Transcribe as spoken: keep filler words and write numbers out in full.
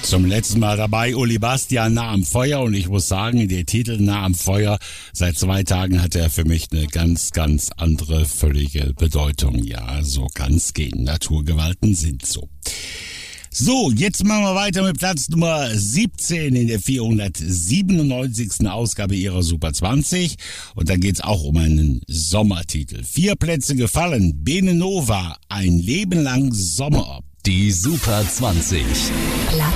Zum letzten Mal dabei Uli Bastian, Nah am Feuer, und ich muss sagen, der Titel Nah am Feuer, seit zwei Tagen hat er für mich eine ganz, ganz andere, völlige Bedeutung. Ja, so kann's gehen. Naturgewalten sind so. So, jetzt machen wir weiter mit Platz Nummer siebzehn in der vierhundertsiebenundneunzigsten Ausgabe ihrer Super zwanzig. Und da geht's auch um einen Sommertitel. Vier Plätze gefallen. Bene Nova, Ein Leben lang Sommer. Die Super zwanzig.